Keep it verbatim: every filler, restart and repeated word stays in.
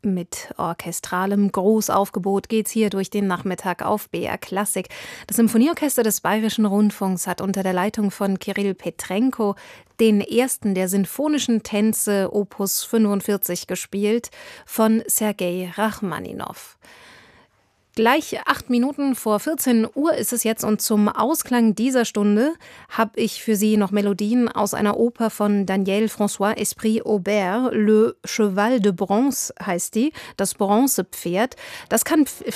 Mit orchestralem Großaufgebot geht's hier durch den Nachmittag auf B R Klassik. Das Symphonieorchester des Bayerischen Rundfunks hat unter der Leitung von Kirill Petrenko den ersten der sinfonischen Tänze Opus fünfundvierzig gespielt von Sergei Rachmaninow. Gleich acht Minuten vor vierzehn Uhr ist es jetzt und zum Ausklang dieser Stunde habe ich für Sie noch Melodien aus einer Oper von Daniel François Esprit-Aubert. Le Cheval de Bronze heißt die, das Bronzepferd. Das kann